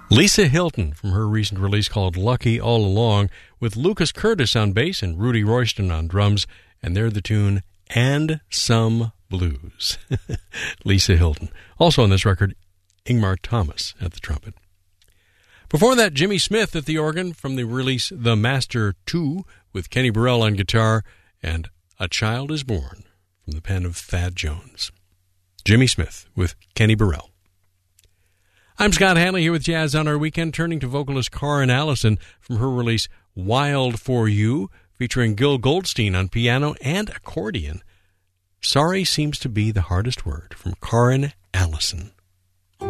Lisa Hilton from her recent release called Lucky All Along, with Lucas Curtis on bass and Rudy Royston on drums, and they're the tune And Some Blues. Lisa Hilton. Also on this record, Ingmar Thomas at the trumpet. Before that, Jimmy Smith at the organ from the release The Master 2 with Kenny Burrell on guitar and A Child Is Born from the pen of Thad Jones. Jimmy Smith with Kenny Burrell. I'm Scott Hanley here with Jazz on Our Weekend, turning to vocalist Karin Allison from her release Wild For You, featuring Gil Goldstein on piano and accordion. Sorry Seems to Be the Hardest Word from Karin Allison.